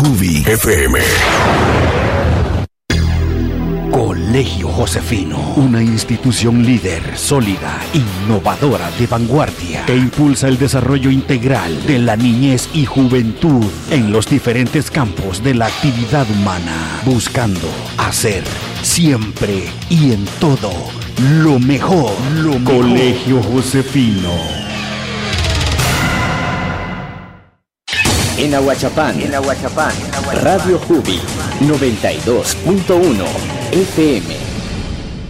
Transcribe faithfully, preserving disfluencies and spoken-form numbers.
Jubi F M. Colegio Josefino, una institución líder, sólida, innovadora, de vanguardia, que impulsa el desarrollo integral de la niñez y juventud en los diferentes campos de la actividad humana, buscando hacer siempre y en todo lo mejor. Lo mejor. Colegio Josefino. En Ahuachapán, en Ahuachapán, Radio Jubi noventa y dos punto uno F M.